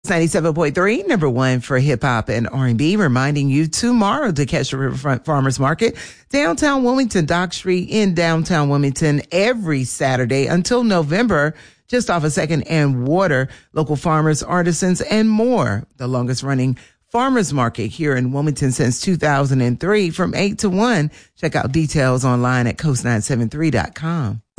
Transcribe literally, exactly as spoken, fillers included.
ninety-seven point three, number one for hip hop and R and B, reminding you tomorrow to catch the Riverfront Farmers Market, downtown Wilmington, Dock Street in downtown Wilmington every Saturday until November, just off of Second and Water, local farmers, artisans, and more. The longest running farmers market here in Wilmington since two thousand three from eight to one. Check out details online at coast nine seven three dot com.